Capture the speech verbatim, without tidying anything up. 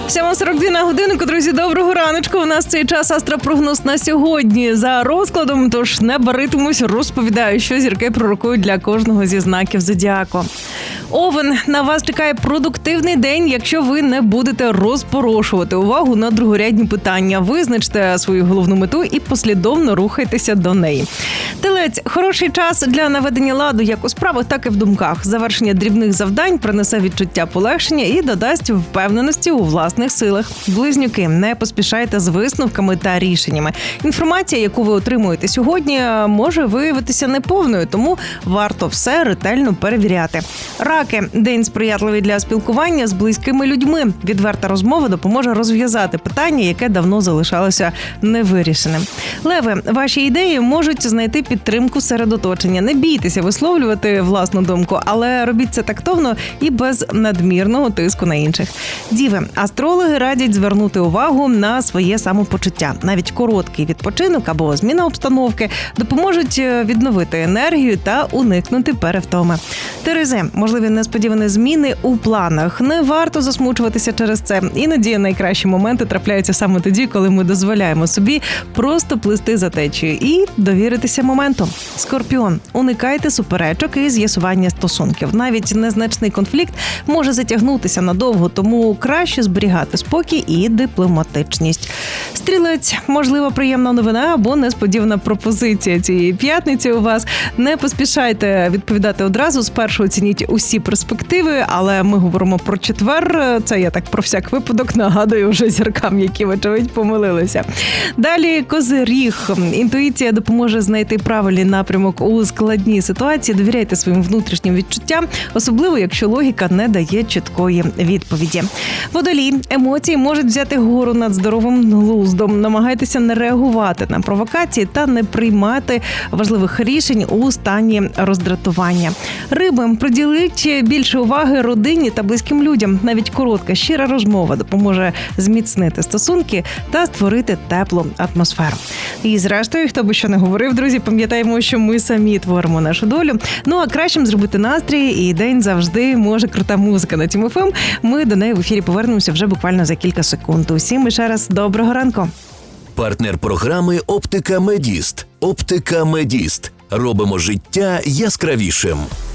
сьома сорок дві на годиннику, друзі, доброго раночку. У нас цей час астропрогноз на сьогодні за розкладом, тож не баритимусь, розповідаю, що зірки пророкують для кожного зі знаків зодіаку. Овен, на вас чекає продуктивний день, якщо ви не будете розпорошувати увагу на другорядні питання. Визначте свою головну мету і послідовно рухайтеся до неї. Телець, хороший час для наведення ладу як у справах, так і в думках. Завершення дрібних завдань принесе відчуття полегшення і додасть впевненості у власних силах. Близнюки, не поспішайте з висновками та рішеннями. Інформація, яку ви отримуєте сьогодні, може виявитися неповною, тому варто все ретельно перевіряти. Раки, день сприятливий для спілкування з близькими людьми. Відверта розмова допоможе розв'язати питання, яке давно залишалося невирішеним. Леви, ваші ідеї можуть знайти підтримку серед оточення. Не бійтеся висловлювати власну думку, але робіть це тактовно і без надмірного тиску на інших. Діви, астрологи радять звернути увагу на своє самопочуття. Навіть короткий відпочинок або зміна обстановки допоможуть відновити енергію та уникнути перевтоми. Терези, можливі несподівані зміни у планах. Не варто засмучуватися через це. Іноді найкращі моменти трапляються саме тоді, коли ми дозволяємо собі просто плисти за течією і довіритися моменту. Скорпіон, уникайте суперечок і з'ясування стосунків. Навіть незначний конфлікт може затягнутися надовго, тому краще зберігати спокій і дипломатичність. Стрілець, можливо, приємна новина або несподівана пропозиція цієї п'ятниці у вас. Не поспішайте відповідати одразу, спершу оцініть усі перспективи, але ми говоримо про четвер. Це я так про всяк випадок нагадую вже зіркам, які, вочевидь, помилилися. Далі Козиріг. Інтуїція допоможе знайти правильний напрямок у складній ситуації. Довіряйте своїм внутрішнім відчуттям, особливо, якщо логіка не дає чіткої відповіді. Водолій. Емоції можуть взяти гору над здоровим глуздом. Намагайтеся не реагувати на провокації та не приймати важливих рішень у стані роздратування. Риби. Приділіть більше уваги родині та близьким людям. Навіть коротка, щира розмова допоможе зміцнити стосунки та створити теплу атмосферу. І зрештою, хто би що не говорив, друзі, пам'ятаємо, що ми самі творимо нашу долю. Ну а кращим зробити настрій і день завжди може крута музика на Тім еф ем. Ми до неї в ефірі повернемося вже буквально за кілька секунд. Усім ще раз доброго ранку. Партнер програми «Оптика Медіст». «Оптика Медіст». Робимо життя яскравішим.